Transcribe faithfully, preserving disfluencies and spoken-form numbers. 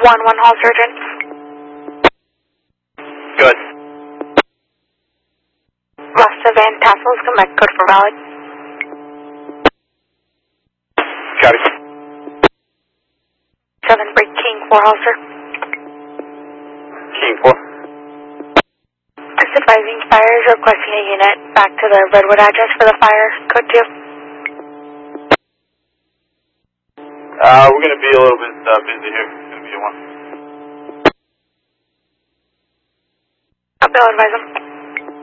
one one hall surgeon. Good. Rasta Van Tassels, connect code for valid. Got it. seven break King four hall, sir. King four. Just advising fires requesting a unit back to the Redwood address for the fire. Code two. Uh, we're going to be a little bit uh, busy here. It's going to be a one. I'll advise them.